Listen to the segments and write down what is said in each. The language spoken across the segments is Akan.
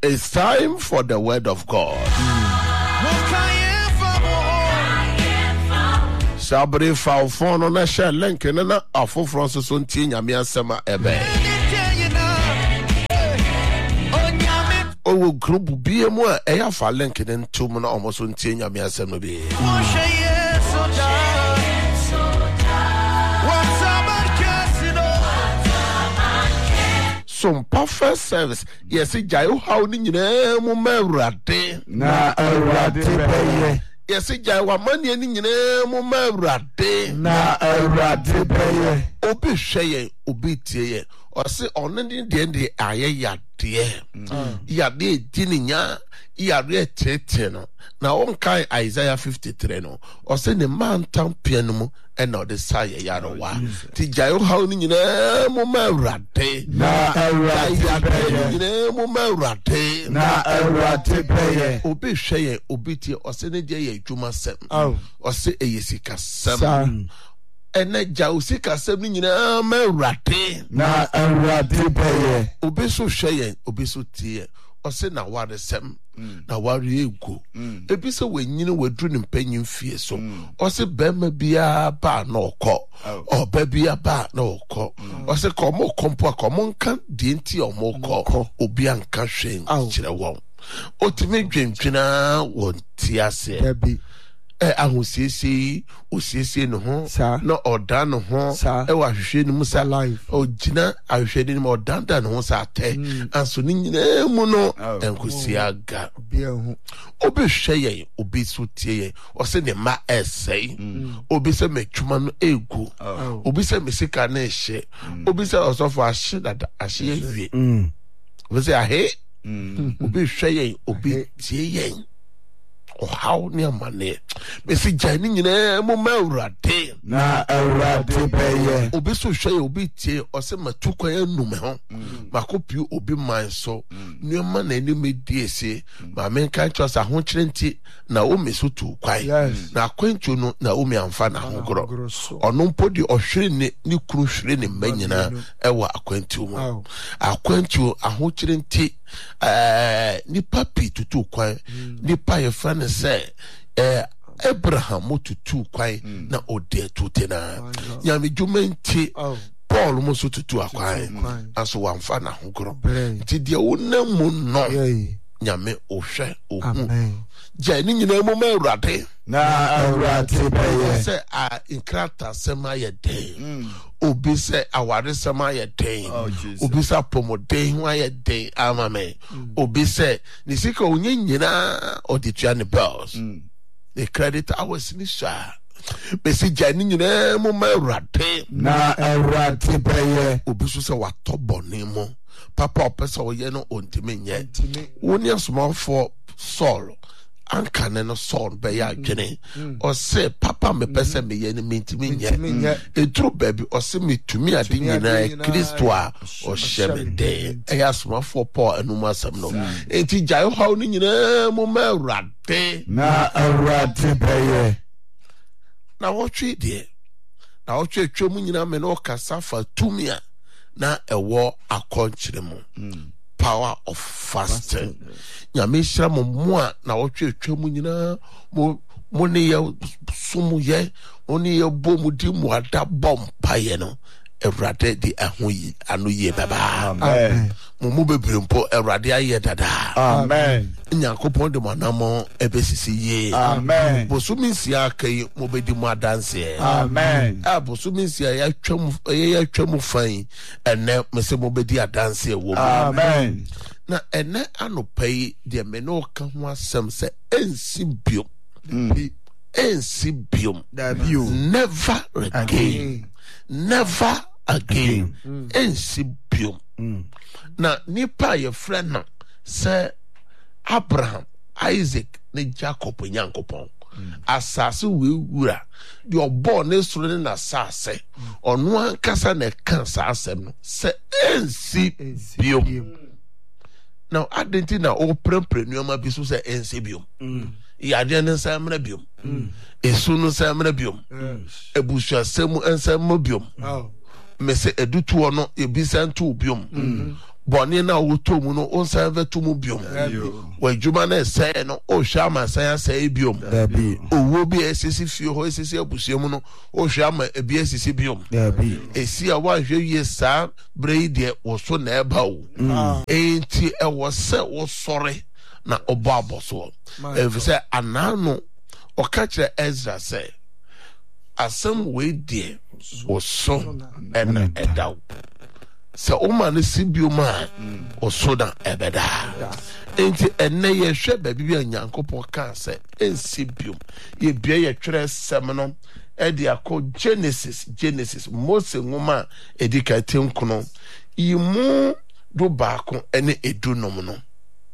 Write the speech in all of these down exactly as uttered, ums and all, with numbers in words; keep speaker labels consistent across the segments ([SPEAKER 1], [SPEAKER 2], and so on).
[SPEAKER 1] It's time for the word of God. Sabri fa phone na share link na na afo France so ntie nyame asema ebe. Owo group bi mu a eya fa link ne ntum na omo so ntie nyame asem no bi. Some perfect service. Yes, Jayo how ni nyina mu mawrade
[SPEAKER 2] na awrade beye.
[SPEAKER 1] Yes, Jayo mani ni nyina mu mawrade
[SPEAKER 2] na awrade beye.
[SPEAKER 1] Obi hweye, obi tie. O se ono ni de de aye yade. Yade di ni nya, yade tete no. Na on kai Isaiah fifty-three no. O se ne man tampia no mu and no the say yarowa. Ti Jayo how ni nyina mu mawrade
[SPEAKER 2] na awrade beye.
[SPEAKER 1] Nyina mu mawrade
[SPEAKER 2] na awrade beye.
[SPEAKER 1] Obi hweye, obi tie. O se ne de ye adwuma sem. O se eyesika sem.
[SPEAKER 2] Sam.
[SPEAKER 1] Ene jausi kasem ni nyina mawrade
[SPEAKER 2] na awrade beye.
[SPEAKER 1] Obi so hweye, obi so tie. O se na ware sem na ware egu. Ebi se wenyini wadru ne mpanyin fie so. O se bema bia ba na okọ. O ba bia ba na okọ. O se komo kompo komo nka de nti omo okọ. Obi anka hwen kire won. Otime dwentwena won ti ase.
[SPEAKER 2] Baby.
[SPEAKER 1] Eh ahosiesie osiesie no ho na oda no ho e wa hwehwe ni musa
[SPEAKER 2] life
[SPEAKER 1] ogina ahwehwe ni mo danda no ho sa te anso ni nyina mu no enkosi aga
[SPEAKER 2] bia hu
[SPEAKER 1] obi hweye obi so tie o se ne ma esei obi se metwuma no egu obi se mesika na ehye obi se osofo ahye dada ahye ewie obi se ahe obi hweye obi tie yen o how ni amane me si jani nyina mo mawrade
[SPEAKER 2] na awrade beye.
[SPEAKER 1] Obi so hwe obi tie o se matukwan anume ho makopi obi man so nneema na ani medie ma men kan trust aho kyerenti na o me so tu kwan na akwantu no na o me amfa na ho gro ono mpodi ohwere ne ni kuru hwere ne manyina ewa akwantu mu akwantu aho kyerenti eh ni papi tutu kwan ni pa ye fa ne se eh Abraham mututu kwan na ode tutena nyame dwumenti Paul mo so tutu akwan aso wamfa na hogoro ti de wonamu no nyame ohwe ohu je ni nyina mu mawrade
[SPEAKER 2] na awrade beye.
[SPEAKER 1] Se a inkrata sema ye den obi se aware sema ye den obi se pomoden ho ye den amame obi se ni sika onye nyina oditua ne bills the credit hours ni sha besi jani nyina mu mawrade
[SPEAKER 2] na awrade beye.
[SPEAKER 1] Obi so se watobone mo papa opesa wo ye no ontime nye woni asoma for Saul anka ne no Saul be ya dwene o se papa me pese me ye ni mentime nye edru baby o se metumi ade nyina Kristo a o hyemede e ya asoma for Paul anuma asam no enti jayo haw ni nyina mu mawrade
[SPEAKER 2] na awrade beye.
[SPEAKER 1] na wotwe de na wotwe twemu nyina me no kasa fa tumia na ewo akonkyere mu power of fasting nyame hira mo mo a na wotwe twemu nyina mo mo ne ye sumu ye oni ye bomu di mu ada bompa ye no Erade di ahoyi anu ye baba.
[SPEAKER 2] Amen.
[SPEAKER 1] Mumu bebre mpo erade aye dada.
[SPEAKER 2] Amen.
[SPEAKER 1] Nyankopon de manamo ebesisi ye.
[SPEAKER 2] Amen.
[SPEAKER 1] Bosumi nsia kai mo bedi mo adanse.
[SPEAKER 2] Amen.
[SPEAKER 1] Ah bosumi nsia ya twam ya twam fan ene mese mo bedi adanse wo.
[SPEAKER 2] Amen.
[SPEAKER 1] Na ene anopai de me no ka ho asem se ensi bio. Ensi bio. Never again. Never again. Ensi bio. Na nipa ye friend na se Abraham, Isaac, ne Jacob Nyankopon. Asase we wura. The obo ne soro na asase. Ono ankasa na kan asem no. Se ensi bio. Now identity na o prempre nuoma bi so se ensi bio. Yade ne nsa mra bio. Esu no nsa mra bio. Ebusua semu nsa mo bio. Mese edutu ono ebisa ntu bio. bɔne na woto mu no on san veto mu biom wadwuma na ɛsɛe no o hwɛ ama san asɛe biom owo bi esisi fie ho esisi abusua mu no o hwɛ ama ebi esisi biom esi a wa hwɛ wie saa brei de wo so na ɛba wo enti ɛwɔ sɛ wo sɔre na ɔbɔ abɔso efisɛ anano ɔka kyerɛ Ezra sɛ asɛm wei deɛ wo so ɛna ɛdaw sɛ oma ne sibiom a wo so na ɛbɛda enti ɛnɛ yɛhwɛ baabi bi a Nyankopɔn kaa sɛ ɛnsi biom yɛbia yɛtwerɛ sɛm no ɛde akɔ Genesis Genesis Mose nwoma a ɛdi ka tenkono yimu do baako ɛne edu nom no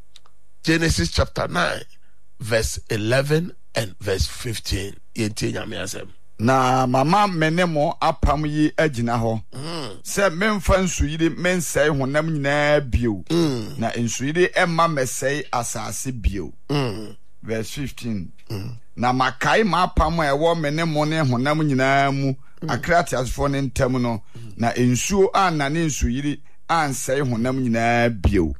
[SPEAKER 1] Genesis chapter nine verse eleven and verse fifteen yɛntie Nyame asɛm
[SPEAKER 2] na mama menemo apam yi agina ho se memfa nsuyire mensɛe honam nyinaa bio na nsuyire emma mesɛe asase bio verse fifteen na makai ma apam a ɛwɔ menemo ne honam nyinaa mu akratiasfo ne ntam no na nsuo anane nsuyire ansɛe honam nyinaa bio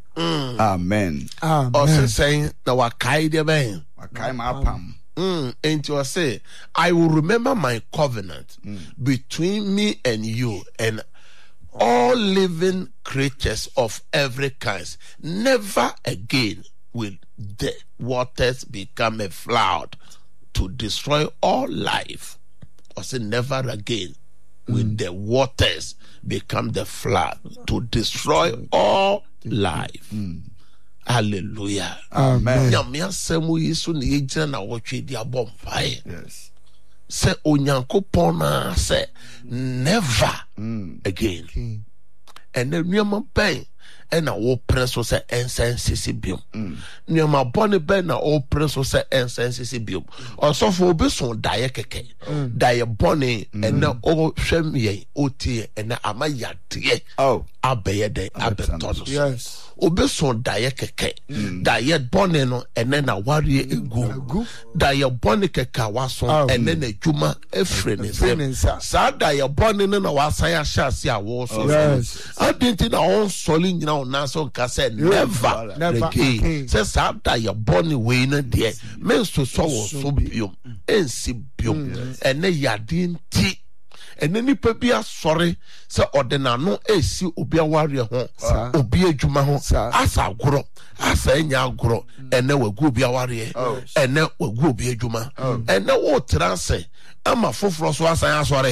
[SPEAKER 2] amen
[SPEAKER 1] ɔse sɛn na wakai de bɛn
[SPEAKER 2] wakai ma apam
[SPEAKER 1] Mm, and to say, I will remember my covenant mm. between me and you and all living creatures of every kind. Never again will the waters become a flood to destroy all life. Or say, never again will mm. the waters become the flood to destroy all life. Mm. Hallelujah.
[SPEAKER 2] Amen.
[SPEAKER 1] Nyamia semu Yesu ni ejina na wotwe di abompae.
[SPEAKER 2] Yes.
[SPEAKER 1] Se Onyankopon na se never mm. again. Mm. And then nyama ben ena wo preso se ensensisi biom. Nyama bone ben na wo preso se ensensisi biom. Osofo obi so daye keke. Daye bone ena o hwem ye otie ena ama yade.
[SPEAKER 2] Oh.
[SPEAKER 1] Abeye den abetono.
[SPEAKER 2] Yes.
[SPEAKER 1] Obi so daye keke mm. daye bone no ene na ware egu daye bone keke waso oh. ene na dwuma efre ne sem sa daye bone no na wasan ya hyase a wo so adenti na on soli nyina on na so nka se never again se sa daye bone we na de men so so wo so biom ensi biom ene yade nti ene nipa bi asore se odena esi obi aware ho obi adwuma ho asa agoro asa enya agoro ene wagu obi aware ene wagu obi adwuma ene wo transe ama foforo so asa asore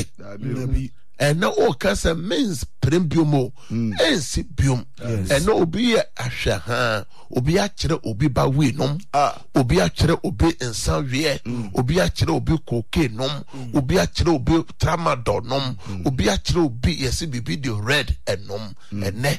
[SPEAKER 1] ene o kase means prembiomo ensi biom ene obi ye ahwe ha obi a kire obi ba we nom obi a kire obi ensa wie obi a kire obi koke nom obi a kire obi tramadol nom obi a kire obi yesi bibi the red enom ene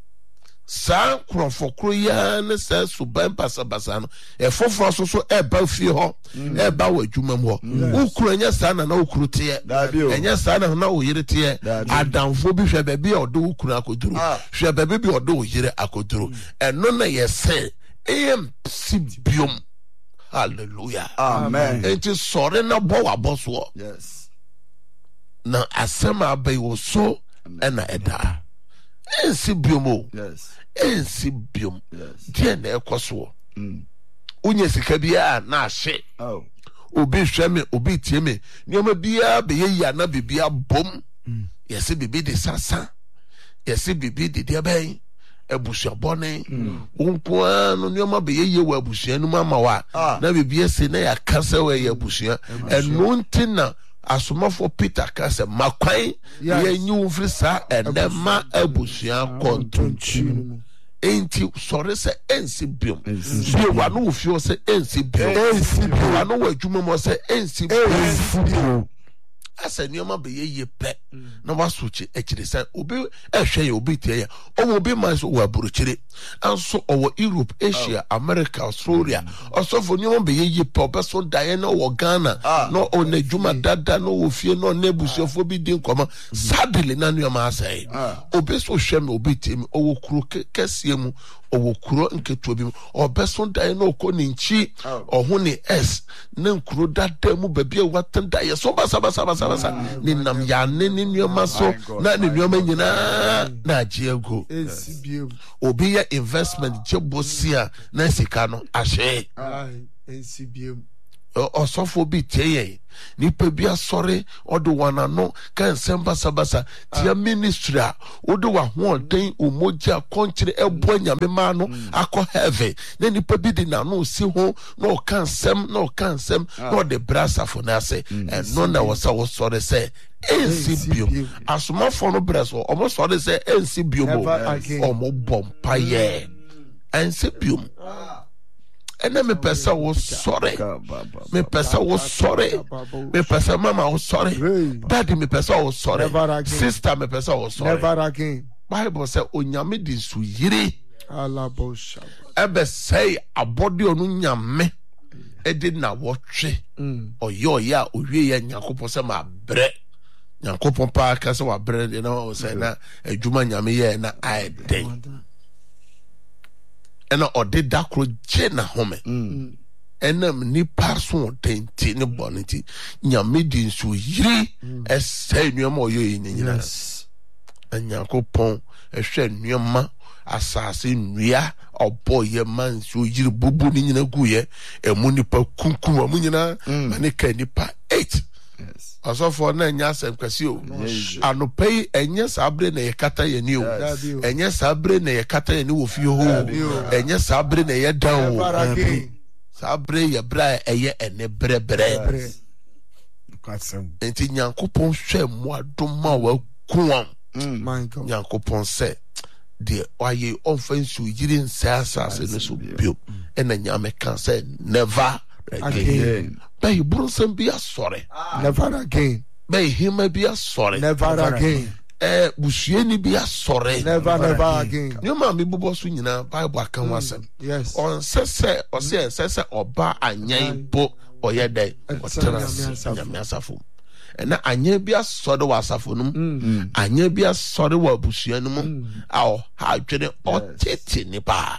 [SPEAKER 1] sa krofokro ya ne sa suban pasabasa no e foforo so so e ba fie ho e ba wadwuma mu ho ukuru enya sa na na ukuru te enya sa na na oyire te adamfo bi hwe ba bi odo ukuru akoduru hwe ba bi odo oyire akoduru eno na yese em sibiom hallelujah
[SPEAKER 2] amen
[SPEAKER 1] enti sore na bo waboso
[SPEAKER 2] yes
[SPEAKER 1] na asema abai wo so ena eda ensi biom
[SPEAKER 2] yes
[SPEAKER 1] ensi biom
[SPEAKER 2] yes
[SPEAKER 1] die na ekoso mm unye sika bia na ahye
[SPEAKER 2] oh
[SPEAKER 1] obi hwe me obi tie me nioma bia be ye ya na bibia bom yesi bibi de sasa yesi bibi de de ben ebusua bone unko anu nioma be ye wa abusua nu mama wa na bibia se na ya kasa wa ye abusua enu ntina asomafo Peter kase makwan ye nyu frisa enema abusua kontonchi enti sore se ensi biom bi wa no ofio se ensi biom ensi biom wa no wadwuma mo se ensi biom asa nioma be ye pe na wasoche ekire se obi ehwe ye obi tie ya o obi man so wa buruchire anso owo Europe, Asia, America, Australia osofo nioma be ye pe obeso dae na wo Ghana no onadwuma dada no ofie no nebusuafo bi din koma sadile na nioma asai obi so hwe me obi tie me owo kuro kese mu owo kuro nketo bi obeso dae na okoni nchi ohune s na nkuro dada mu ba bia watan dae so basa basa basa basa basa ni nam ya ne ni nneɛma so na ne nneɛma nyinaa na agye agu obi yɛ investment gye bosia na sika no ahye ɔsɔfo bi tie yɛ nipa bi asɔre ɔde wanano ka nsɛm basabasa tia ministry a wode wahoɔden omogya kɔnkyere ɛboa nyame maa no akɔ heaven na nipa bi de n'ano si ho na ɔka nsɛm na ɔka nsɛm na ɔde bra asafo no ase ɛno na wɔ sɛ wɔsɔre sɛ ɛnsi biom asomafoɔ no brɛ so ɔmo sɔre sɛ ɛnsi biom ɔmo bɔ mpayɛ ɛnsi biom ɛnɛ mepɛ sɛ wo sɔre mepɛ sɛ wo sɔre mepɛ sɛ mama wo sɔre daddy mepɛ sɛ wo sɔre sister mepɛ sɛ wo sɔre Bible sɛ onyame de nsu yiri ɛbɛsɛe abɔde ɔno nyame ɛde na wɔtwe ɔyɛ ɔyɛ a owie yɛ nyankopɔn sɛ mabrɛ nyankopɔn paa ka sɛ wabrɛ deɛ na wɔ sɛ na adwuma nyame yɛ na ayɛ den ɛna ɔde dakoro gye na home ɛnam nipa so ɔden ti ne bɔne ti nyame di nso yiri ɛsɛe nneɛma ɔyɛ yi ne nyinaa Nyankopɔn ɛhwɛ nneɛma asase nnua ɔbɔ yɛ ma nso yiri bubu ne nyinaa gu yɛ ɛmu nipa kunkum ɔmu nyinaa ma ne ka nipa eight ɔsɔfoɔ na ɛnyɛ asɛm kɛse o anɔpa yi ɛnyɛ saa bere na yɛkata yɛ ni o ɛnyɛ saa bere na yɛkata yɛ ni wɔ fie ho ɛnyɛ saa bere na yɛ dan o saa bere yɛ bere a ɛyɛ ɛne berɛberɛ nti Nyankopɔn hwɛ mu adom a wakuam Nyankopɔn sɛ deɛ wayɛ ɔmfa nsuo yiri nsɛ asase no so bio ɛna nyame ka sɛ never again bɛyi burusɛm bi asɔre
[SPEAKER 3] never again
[SPEAKER 1] bɛyi hima bi asɔre
[SPEAKER 3] never again
[SPEAKER 1] ɛɛ busuani bi asɔre
[SPEAKER 3] never never again
[SPEAKER 1] nneɛma a mebobɔ so nyinaa Bible aka ho asɛm ɔnsɛ sɛ ɔsɛ ɛnsɛ sɛ ɔba anyɛn bo ɔyɛ dɛ ɔtena nyame asafo ɛna anyɛn bi asɔre wɔ asafo no mu anyɛn bi asɔre wɔ abusua no mu a ɔha adwene ɔtete nipa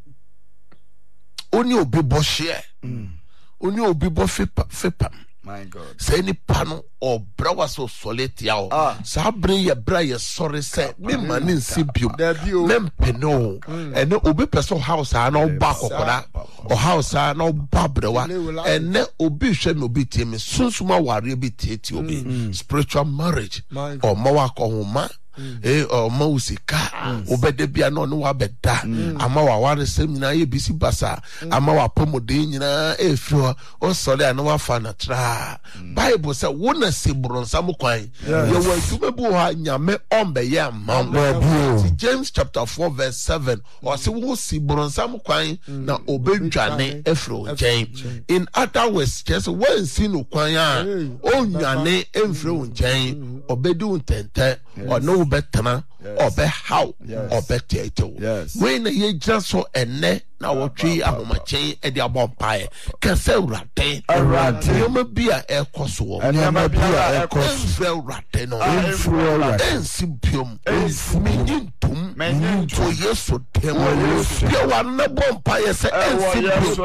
[SPEAKER 1] oni obi bɔ hyeɛ oni obi bɔ fipam sɛ nipa no ɔbrɛ wa sɛ ɔsɔle tia o saa bere yɛ brɛ yɛ sɔre sɛ memma ne nsi biom mempene o ɛnɛ obi pɛ sɛ ɔhaw saa na ɔbɔ akɔkɔda ɔhaw saa na ɔbɔ abrɛwa ɛnɛ obi hwɛ me obi tie me sunsum awareɛ bi tietie obi spiritual marriage ɔma wakɔhoma eh ɔma wo sika wobɛda bia na ɔne wabɛda ama waware sɛm nyinaa yɛ bisi basa ama wapɔmɔden nyinaa ɛfiri hɔ ɔsɔre a na wafa no traa Bible sɛ wo na se borɔnsam kwan yɛwɔ adwuma bi wɔ hɔ a nyame ɔmbɛyɛ ama wo James chapter four verse seven ɔse wo si borɔnsam kwan na ɔbɛdwane ɛfiri wo nkyɛn in other words kyerɛ sɛ woansi no kwan a ɔnwane ɛmfiri wo nkyɛn ɔbɛdi wo ntɛntɛ ɔne wo bɛtena ɔbɛhaw ɔbɛtiɛtiɛw wei na yɛgyina so ɛnɛ na wɔtwe ahomakyɛn ɛde abɔ mpaeɛ ka sɛ Awurade nneɛma bi a ɛkɔ so wɔ ɛmfrɛ Awurade no ɛnsi biom menyi ntom wɔ Yesu dɛm bia wanna bɔ mpaeɛ sɛ ɛnsi biom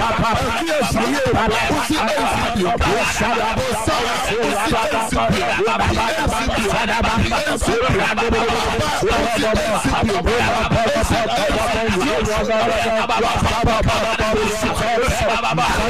[SPEAKER 3] Baba